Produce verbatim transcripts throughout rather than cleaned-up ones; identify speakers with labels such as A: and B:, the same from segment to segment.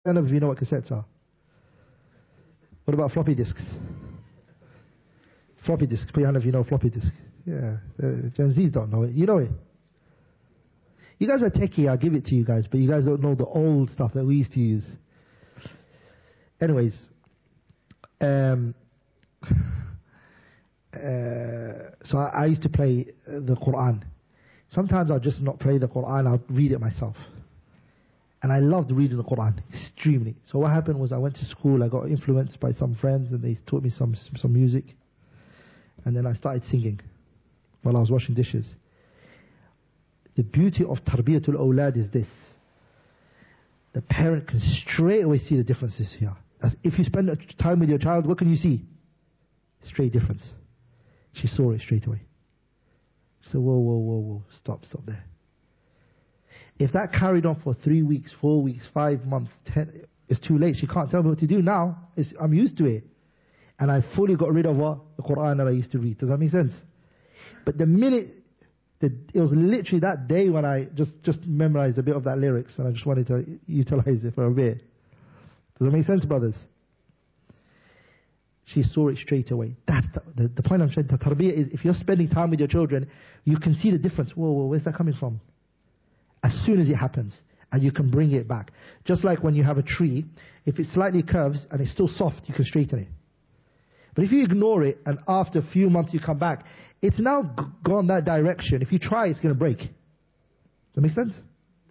A: none of you know what cassettes are. What about floppy disks? Floppy disks. Put your hand if you know floppy disk. Yeah, uh, Gen Zs don't know it. You know it. You guys are techie, I'll give it to you guys, but you guys don't know the old stuff that we used to use. Anyways, um, uh, so I, I used to play uh, the Quran. Sometimes I'll just not play the Quran, I'll read it myself. And I loved reading the Quran, extremely. So what happened was I went to school, I got influenced by some friends and they taught me some some music. And then I started singing while I was washing dishes. The beauty of tarbiyatul awlad is this. The parent can straight away see the differences here. As if you spend time with your child, what can you see? Straight difference. She saw it straight away. So whoa, whoa, whoa, whoa, stop, stop there. If that carried on for three weeks, four weeks, five months, ten, it's too late. She can't tell me what to do now. It's, I'm used to it. And I fully got rid of what? The Quran that I used to read. Does that make sense? But the minute, the, it was literally that day when I just, just memorized a bit of that lyrics and I just wanted to utilize it for a bit. Does that make sense, brothers? She saw it straight away. That's the, the, the point I'm saying. The tarbiyah is, if you're spending time with your children, you can see the difference. Whoa, whoa, where's that coming from? As soon as it happens, and you can bring it back. Just like when you have a tree, if it slightly curves and it's still soft, you can straighten it. But if you ignore it, and after a few months you come back, it's now g- gone that direction. If you try, it's going to break. Does that make sense?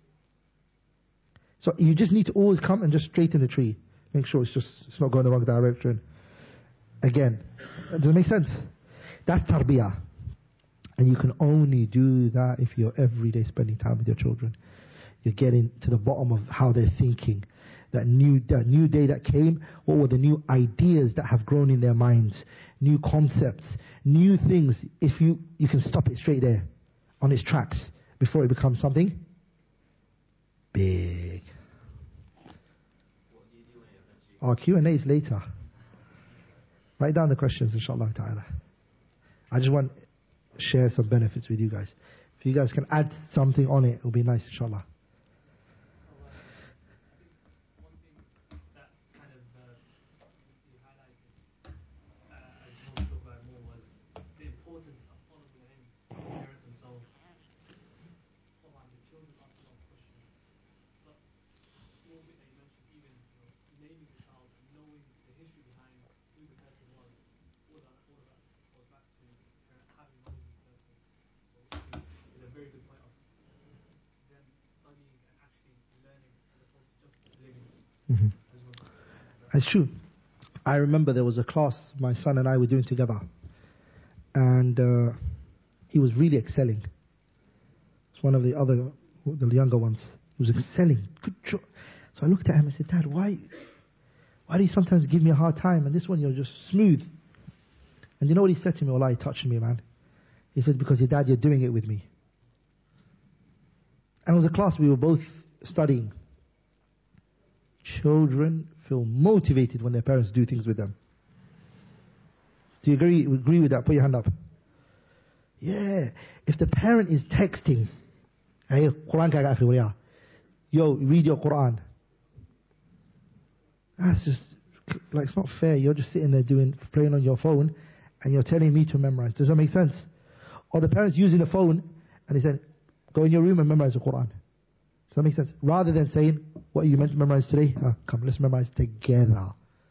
A: So you just need to always come and just straighten the tree. Make sure it's just it's not going the wrong direction. Again, does it make sense? That's tarbiyah. And you can only do that if you're every day spending time with your children. You're getting to the bottom of how they're thinking. That new, that new day that came, what were the new ideas that have grown in their minds? New concepts, new things. If you, you can stop it straight there, on its tracks, before it becomes something big. Our Q and A is later. Write down the questions, inshallah ta'ala. I just want to share some benefits with you guys. If you guys can add something on it, it will be nice, inshallah. Mm-hmm. It's true. I remember there was a class my son and I were doing together, and uh, he was really excelling. It's one of the other, the younger ones. He was excelling. Good job. So I looked at him and said, "Dad, why, why do you sometimes give me a hard time? And this one you're just smooth." And you know what he said to me? Wallahi, he touched me, man. He said, "Because your dad, you're doing it with me." And it was a class we were both studying. Children feel motivated when their parents do things with them. Do you agree, agree with that? Put your hand up. Yeah. If the parent is texting, hey, Quran ka akhi, yeah. Yo, read your Quran. That's just, like, it's not fair. You're just sitting there doing, playing on your phone, and you're telling me to memorize. Does that make sense? Or the parent's using the phone, and he said, go in your room and memorize the Quran. Does that make sense? Rather than saying, what are you meant to memorize today? Ah, come, let's memorize together.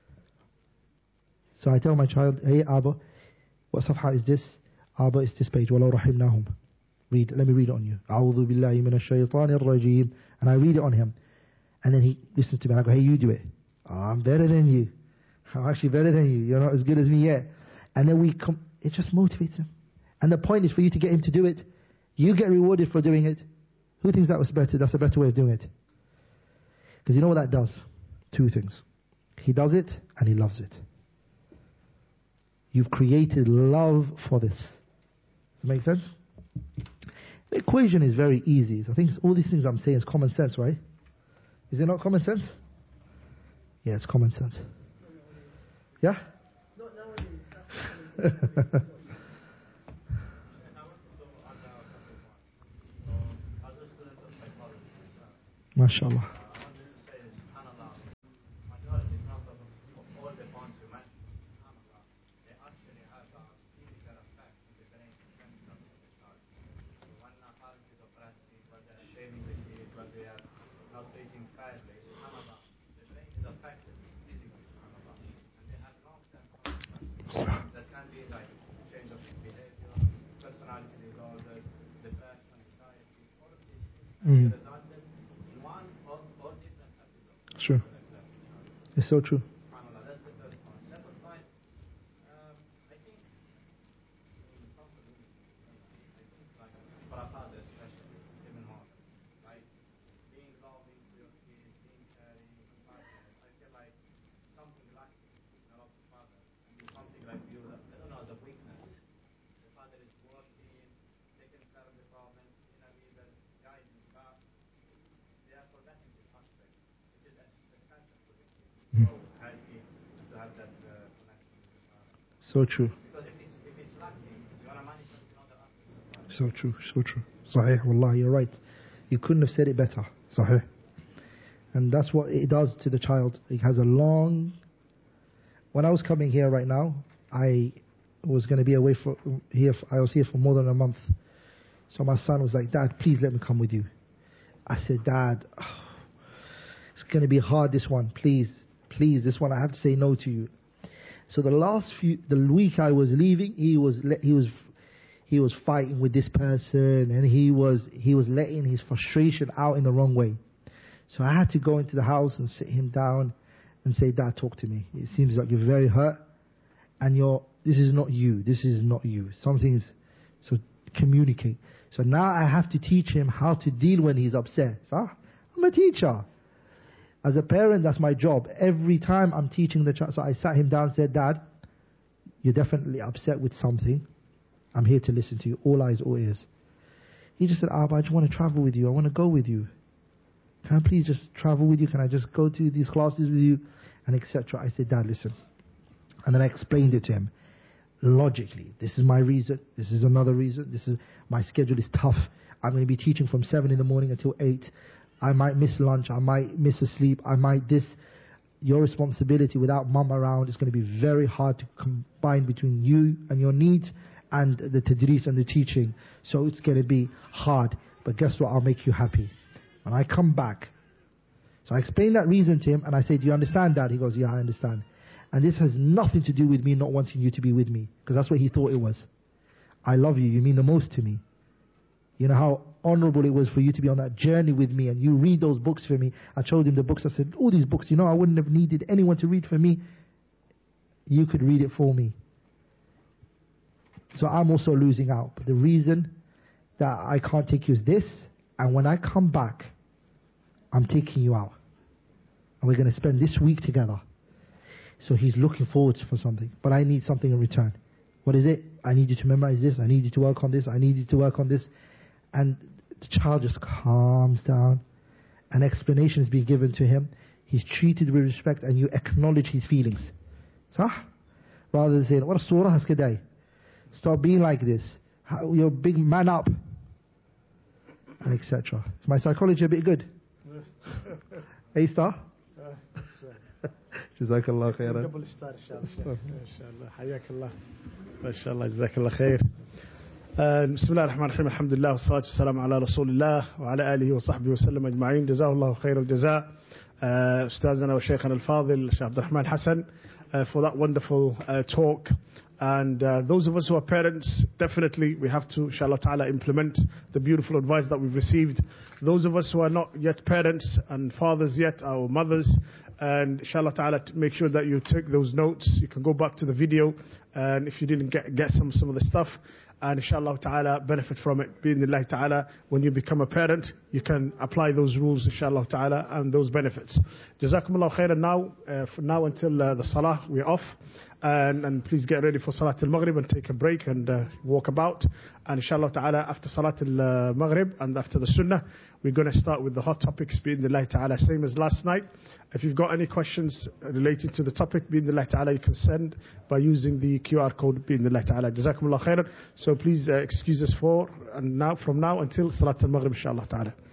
A: So I tell my child, hey, Abba, what safha is this? Abba, it's this page. وَلَوْ رَحِمْنَاهُمْ. Read, let me read it on you. أَعُوذُ بِاللَّهِ مِنَ الشَّيْطَانِ الرَّجِيمِ. And I read it on him. And then he listens to me and I go, hey, you do it. Oh, I'm better than you. I'm actually better than you. You're not as good as me yet. And then we come, it just motivates him. And the point is for you to get him to do it. You get rewarded for doing it. Who thinks that was better? That's a better way of doing it. Because you know what that does? Two things. He does it and he loves it. You've created love for this. Does that make sense? The equation is very easy. I think all these things I'm saying is common sense, right? Is it not common sense? Yeah, it's common sense. Yeah? MashaAllah.
B: badly, subhanAllah, the brain is affected physically, subhanAllah, and they have long-term consequences that can be like change of behavior, personality disorders, depression, anxiety, all of these things can
A: Mm.
B: be resulted in one or, or different episodes.
A: Sure. It's so true.
B: SubhanAllah, that's the first point. Second point, um, I think in some communities, I think like for a father especially, it's even harder. Like being loving to your kids, being caring, compassionate. I feel like something lacking in a lot of fathers. I mean, something like you, I don't know, as a weakness. The father is working, taking care of the problems, in a way that guiding, but they are forgetting this aspect, which is essential for the kids.
A: Mm.
B: So healthy to have that uh, connection with the father.
A: So true.
B: Because if it's, if it's lacking, you want to manifest in other aspects of life.
A: So true. So true. Sahih. Wallah, you're right. You couldn't have said it better. Sahih. And that's what it does to the child. It has a long... When I was coming here right now, I was going to be away for here. I was here for more than a month. So my son was like, Dad, please let me come with you. I said, Dad, oh, it's going to be hard, this one. Please, please, this one I have to say no to you. So the last few, the week I was leaving, he was he was he was fighting with this person, and he was he was letting his frustration out in the wrong way. So I had to go into the house and sit him down and say, Dad, talk to me. It seems like you're very hurt, and you're this is not you. This is not you. Something's so communicate. So now I have to teach him how to deal when he's upset. So I'm a teacher. As a parent, that's my job. Every time I'm teaching the child, so I sat him down and said, Dad, you're definitely upset with something. I'm here to listen to you. All eyes, all ears. He just said, Abba, I just want to travel with you. I want to go with you. Can I please just travel with you? Can I just go to these classes with you? And et cetera. I said, Dad, listen. And then I explained it to him. Logically, this is my reason. This is another reason. This is my schedule is tough. I'm going to be teaching from seven in the morning until eight. I might miss lunch. I might miss a sleep. I might this. Your responsibility without mum around is going to be very hard to combine between you and your needs and the tadris and the teaching. So it's going to be hard. But guess what? I'll make you happy. When I come back. So I explained that reason to him and I said, do you understand, Dad? He goes, yeah, I understand. And this has nothing to do with me not wanting you to be with me. Because that's what he thought it was. I love you. You mean the most to me. You know how honorable it was for you to be on that journey with me and you read those books for me. I showed him the books. I said, all these books, you know, I wouldn't have needed anyone to read for me. You could read it for me. So I'm also losing out. But the reason that I can't take you is this. And when I come back, I'm taking you out. And we're going to spend this week together. So he's looking forward for something. But I need something in return. What is it? I need you to memorize this. I need you to work on this. I need you to work on this. And the child just calms down. An explanation is being given to him. He's treated with respect and you acknowledge his feelings. Sah? Rather than saying, what a surah has today. Start being like this. How, you're a big man up. And et cetera. Is my psychology a bit good? Hey, Star? جزاك الله خيرا.
C: قبل الستار ان شاء الله ان شاء الله حياك الله ما شاء الله جزاك الله خير. بسم الله الرحمن الرحيم الحمد لله والصلاة والسلام على رسول الله وعلى آله وصحبه وسلم أجمعين جزاه الله خير الجزاء أستاذنا وشيخنا الفاضل الشيخ عبد الرحمن حسن for that wonderful uh, talk. And uh, those of us who are parents, definitely we have to, inshallah ta'ala, implement the beautiful advice that we've received. Those of us who are not yet parents and fathers yet, our mothers, and inshallah ta'ala, make sure that you take those notes. You can go back to the video, and if you didn't get, get some, some of the stuff, and inshallah ta'ala, benefit from it. Bi'idhnillahi ta'ala, when you become a parent, you can apply those rules, inshallah ta'ala, and those benefits. Jazakumullah khairan now, uh, from now until uh, the salah, we're off. And, and please get ready for Salat al-Maghrib and take a break and uh, walk about. And inshallah ta'ala, after Salat al-Maghrib and after the Sunnah, we're going to start with the hot topics, bi'idhnillahi ta'ala, same as last night. If you've got any questions related to the topic, bi'idhnillahi ta'ala, you can send by using the Q R code, bi'idhnillahi ta'ala. Jazakumullah khairan. So please uh, excuse us for, and now, from now until Salat al-Maghrib, inshallah ta'ala.